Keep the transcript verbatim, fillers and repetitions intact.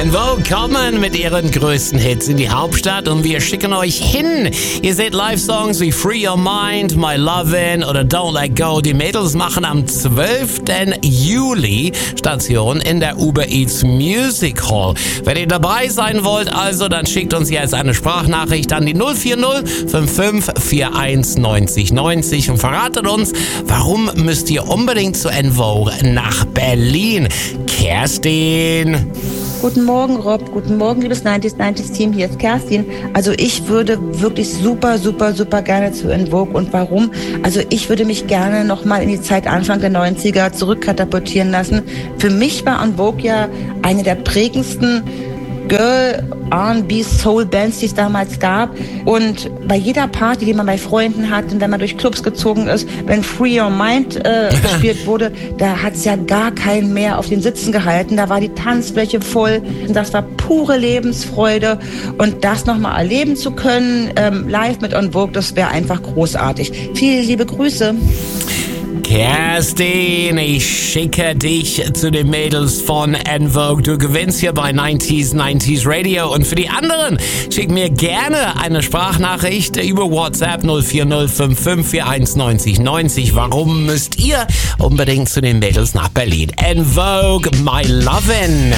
En Vogue kommen mit ihren größten Hits in die Hauptstadt und wir schicken euch hin. Ihr seht Live-Songs wie Free Your Mind, My Lovin' oder Don't Let Go. Die Mädels machen am zwölften Juli Station in der Uber Eats Music Hall. Wenn ihr dabei sein wollt, also, dann schickt uns jetzt eine Sprachnachricht an die null vier null fünf fünf vier eins neun null neun null und verratet uns, warum müsst ihr unbedingt zu En Vogue nach Berlin. Kerstin. Guten Morgen, Rob. Guten Morgen, liebes neunziger neunzig Team. Hier ist Kerstin. Also ich würde wirklich super, super, super gerne zu En Vogue. Und warum? Also ich würde mich gerne nochmal in die Zeit Anfang der neunziger zurückkatapultieren lassen. Für mich war En Vogue ja eine der prägendsten Girl, R and B, Soul-Bands, die es damals gab. Und bei jeder Party, die man bei Freunden hatte, wenn man durch Clubs gezogen ist, wenn Free Your Mind äh, gespielt wurde, da hat es ja gar keinen mehr auf den Sitzen gehalten. Da war die Tanzfläche voll. Das war pure Lebensfreude. Und das nochmal erleben zu können, ähm, live mit En Vogue, das wäre einfach großartig. Viele liebe Grüße. Kerstin, ich schicke dich zu den Mädels von En Vogue. Du gewinnst hier bei neunziger neunzig Radio. Und für die anderen, schick mir gerne eine Sprachnachricht über WhatsApp null vier null fünf fünf vier eins neun null neun null. Warum müsst ihr unbedingt zu den Mädels nach Berlin? En Vogue, My Lovin'.